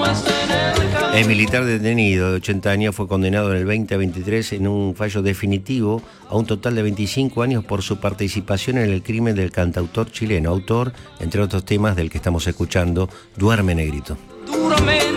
El militar detenido de 80 años fue condenado en el 2023 en un fallo definitivo a un total de 25 años por su participación en el crimen del cantautor chileno, autor, entre otros temas del que estamos escuchando, Duerme Negrito.